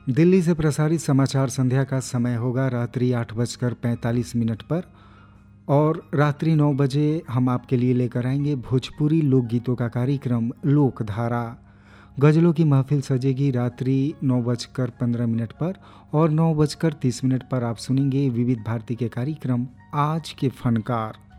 दिल्ली से प्रसारित समाचार संध्या का समय होगा रात्रि 8:45 पर और रात्रि 9 बजे हम आपके लिए लेकर आएंगे भोजपुरी लोकगीतों का कार्यक्रम लोकधारा। गज़लों की महफिल सजेगी रात्रि 9:15 पर और 9:30 पर आप सुनेंगे विविध भारती के कार्यक्रम आज के फनकार।